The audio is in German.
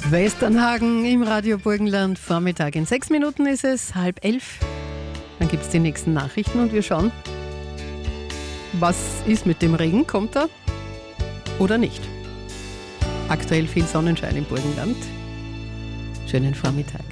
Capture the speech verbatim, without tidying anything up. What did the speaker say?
Westernhagen im Radio Burgenland. Vormittag in sechs Minuten ist es, halb elf. Dann gibt es die nächsten Nachrichten und wir schauen, was ist mit dem Regen, kommt er oder nicht. Aktuell viel Sonnenschein im Burgenland. Schönen Vormittag.